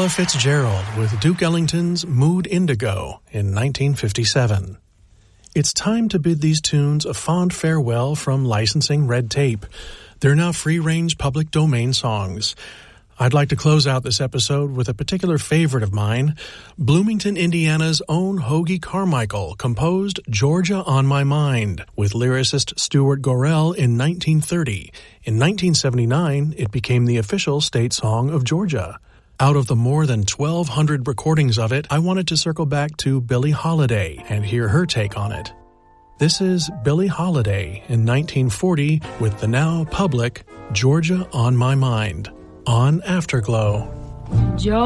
Ella Fitzgerald with Duke Ellington's Mood Indigo in 1957. It's time to bid these tunes a fond farewell from licensing red tape. They're now free-range public domain songs. I'd like to close out this episode with a particular favorite of mine. Bloomington, Indiana's own Hoagy Carmichael composed Georgia on My Mind with lyricist Stuart Gorell in 1930. In 1979, it became the official state song of Georgia. Out of the more than 1,200 recordings of it, I wanted to circle back to Billie Holiday and hear her take on it. This is Billie Holiday in 1940 with the now public Georgia on My Mind on Afterglow.